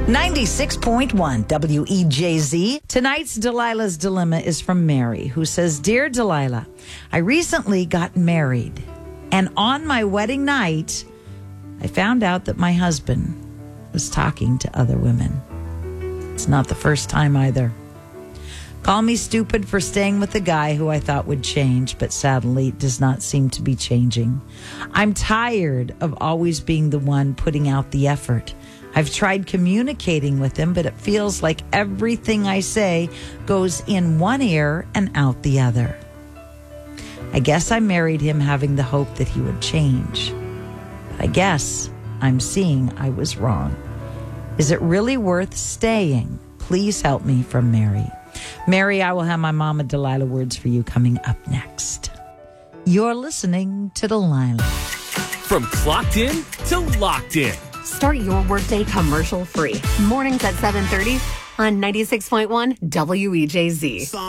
96.1 WEJZ. Tonight's Delilah's Dilemma is from Mary, who says, Dear Delilah, I recently got married, and on my wedding night, I found out that my husband was talking to other women. It's not the first time either. Call me stupid for staying with a guy who I thought would change, but sadly does not seem to be changing. I'm tired of always being the one putting out the effort. I've tried communicating with him, but it feels like everything I say goes in one ear and out the other. I guess I married him having the hope that he would change. But I guess I'm seeing I was wrong. Is it really worth staying? Please help me, from Mary. Mary, I will have my Mama Delilah words for you coming up next. You're listening to Delilah. From clocked in to locked in. Start your workday commercial-free. Mornings at 7:30 on 96.1 WEJZ.